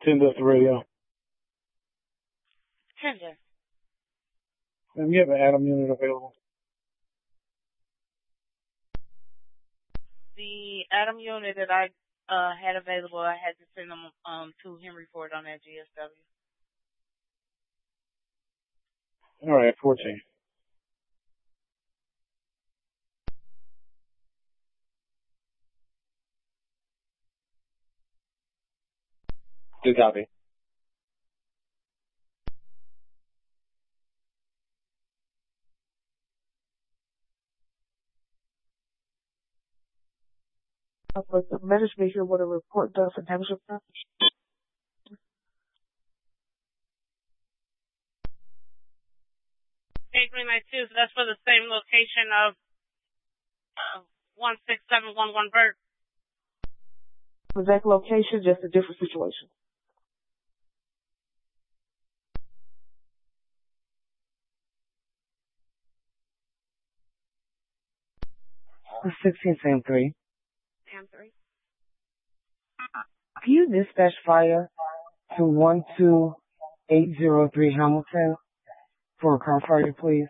Tender at the radio. Tender. You have an Atom unit available. The Atom unit that I had available, I had to send them to Henry Ford on that GSW. All right, 14. Good copy. But the message here what a report does in terms of that. Okay, Green Light 2, so that's for the same location of 16711 Burt. Exact location, just a different situation. The 16 Sam 3. Sam 3. Can you dispatch fire to 12803 Hamilton for a car fire, please?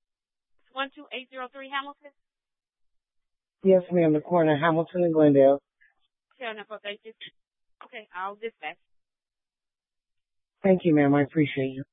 12803 Hamilton? Yes, ma'am. The corner, Hamilton and Glendale. Okay, thank you. Okay, I'll dispatch. Thank you, ma'am. I appreciate you.